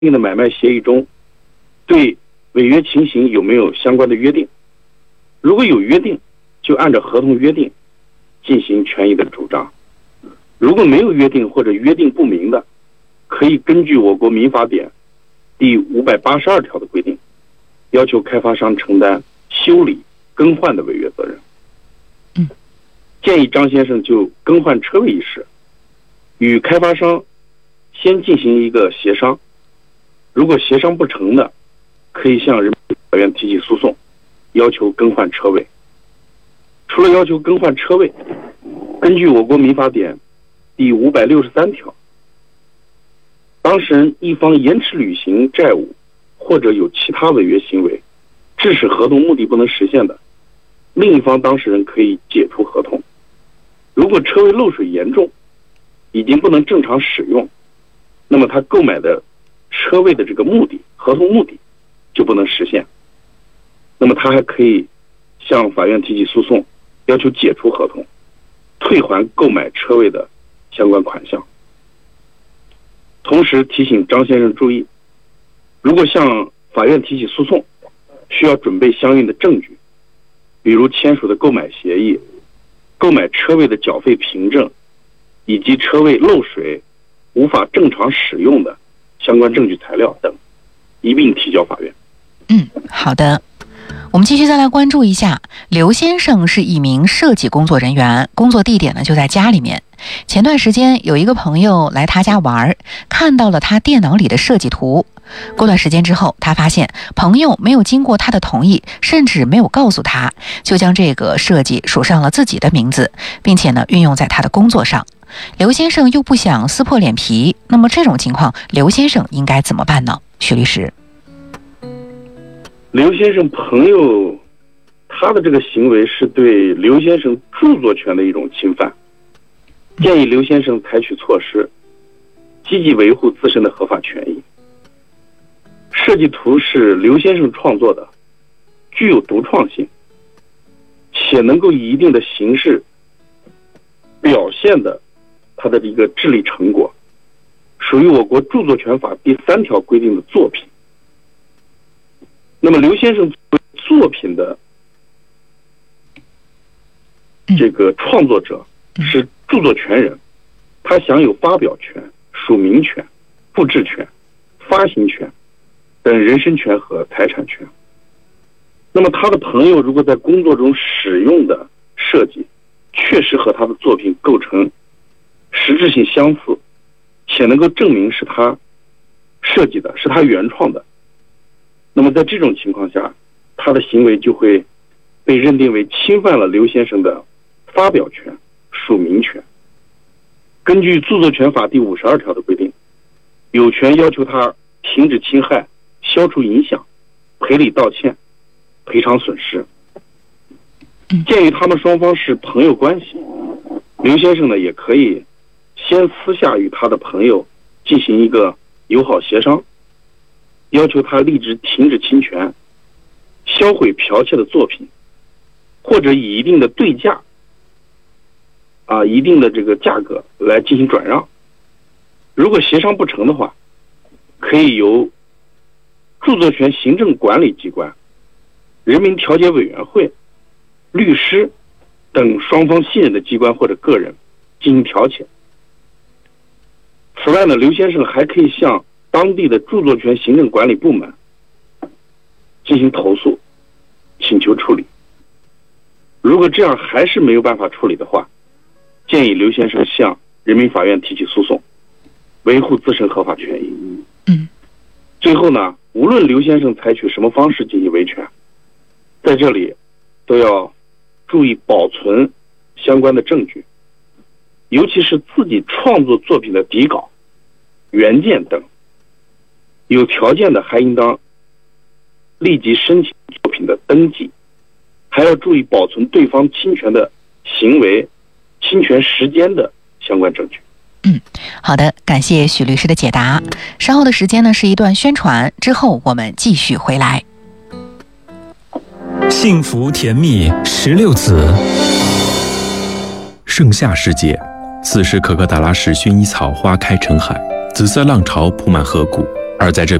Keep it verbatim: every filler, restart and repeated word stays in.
定的买卖协议中对违约情形有没有相关的约定。如果有约定，就按照合同约定进行权益的主张。如果没有约定或者约定不明的，可以根据我国民法典第五百八十二条的规定，要求开发商承担修理、更换的违约责任。 嗯， 建议张先生就更换车位一事，与开发商先进行一个协商，如果协商不成的，可以向人民法院提起诉讼，要求更换车位。除了要求更换车位，根据我国民法典第五百六十三条，当事人一方延迟履行债务或者有其他违约行为，致使合同目的不能实现的，另一方当事人可以解除合同。如果车位漏水严重，已经不能正常使用，那么他购买的车位的这个目的，合同目的就不能实现。那么他还可以向法院提起诉讼，要求解除合同，退还购买车位的相关款项。同时提醒张先生注意，如果向法院提起诉讼，需要准备相应的证据，比如签署的购买协议、购买车位的缴费凭证，以及车位漏水无法正常使用的相关证据材料等，一并提交法院。 嗯，好的。我们继续再来关注一下，刘先生是一名设计工作人员，工作地点呢就在家里面。前段时间有一个朋友来他家玩，看到了他电脑里的设计图。过段时间之后，他发现朋友没有经过他的同意，甚至没有告诉他，就将这个设计署上了自己的名字，并且呢运用在他的工作上。刘先生又不想撕破脸皮，那么这种情况，刘先生应该怎么办呢？许律师。 刘先生朋友他的这个行为是对刘先生著作权的一种侵犯，建议刘先生采取措施，积极维护自身的合法权益。设计图是刘先生创作的，具有独创性，且能够以一定的形式表现的他的一个智力成果，属于我国著作权法第三条规定的作品。那么刘先生作为作品的这个创作者，是著作权人，他享有发表权、署名权、复制权、发行权等人身权和财产权。那么他的朋友如果在工作中使用的设计确实和他的作品构成实质性相似，且能够证明是他设计的，是他原创的，那么在这种情况下，他的行为就会被认定为侵犯了刘先生的发表权、署名权。根据著作权法第五十二条的规定，有权要求他停止侵害、消除影响、赔礼道歉、赔偿损失。鉴于他们双方是朋友关系，刘先生呢也可以先私下与他的朋友进行一个友好协商，要求他立即停止侵权、销毁剽窃的作品，或者以一定的对价啊，一定的这个价格来进行转让。如果协商不成的话，可以由著作权行政管理机关、人民调解委员会、律师等双方信任的机关或者个人进行调解。此外呢，刘先生还可以向当地的著作权行政管理部门进行投诉，请求处理。如果这样还是没有办法处理的话，建议刘先生向人民法院提起诉讼，维护自身合法权益。 嗯。 最后呢，无论刘先生采取什么方式进行维权，在这里都要注意保存相关的证据，尤其是自己创作作品的底稿、原件等。有条件的还应当立即申请作品的登记，还要注意保存对方侵权的行为、侵权时间的相关证据。 嗯，好的，感谢许律师的解答。稍后的时间呢是一段宣传，之后我们继续回来。 幸福甜蜜十六子，盛夏时节，此时可可达拉市薰衣草花开成海，紫色浪潮铺满河谷， 而在这